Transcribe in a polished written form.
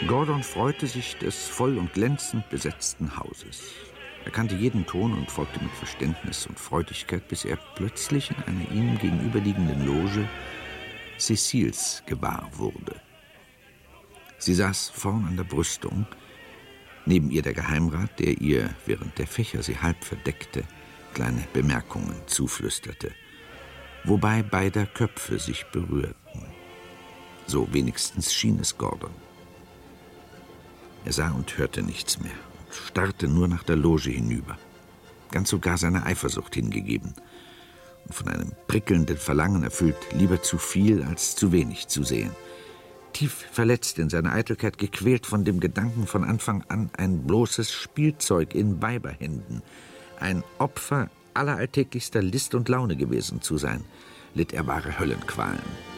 Gordon freute sich des voll und glänzend besetzten Hauses. Er kannte jeden Ton und folgte mit Verständnis und Freudigkeit, bis er plötzlich in einer ihm gegenüberliegenden Loge Cecils gewahr wurde. Sie saß vorn an der Brüstung, neben ihr der Geheimrat, der ihr, während der Fächer sie halb verdeckte, kleine Bemerkungen zuflüsterte, wobei beider Köpfe sich berührten. So wenigstens schien es Gordon. Er sah und hörte nichts mehr und starrte nur nach der Loge hinüber, ganz sogar seiner Eifersucht hingegeben und von einem prickelnden Verlangen erfüllt, lieber zu viel als zu wenig zu sehen. Tief verletzt in seiner Eitelkeit, gequält von dem Gedanken, von Anfang an ein bloßes Spielzeug in Weiberhänden, ein Opfer aller alltäglichster List und Laune gewesen zu sein, litt er wahre Höllenqualen.